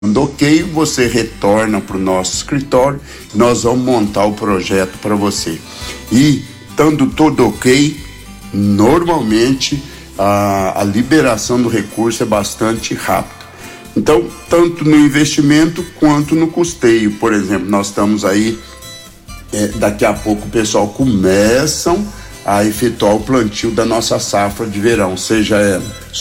ok, você retorna para o nosso escritório, nós vamos montar o projeto para você. E, estando tudo ok, normalmente a liberação do recurso é bastante rápida. Então, tanto no investimento quanto no custeio, por exemplo, nós estamos aí, daqui a pouco o pessoal começam a efetuar o plantio da nossa safra de verão, seja ela